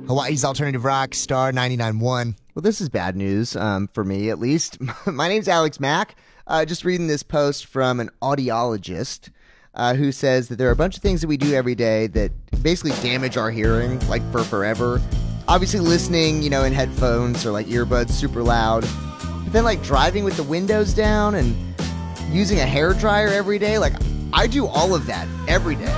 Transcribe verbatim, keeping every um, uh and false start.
Hawaii's Alternative Rock, Star ninety-nine point one. Well, this is bad news, um, for me at least. My name's Alex Mack. Uh, just reading this post from an audiologist uh, who says that there are a bunch of things that we do every day that basically damage our hearing, like for forever. Obviously listening, you know, in headphones or like earbuds super loud. But then like driving with the windows down and using a hairdryer every day. Like I do all of that every day.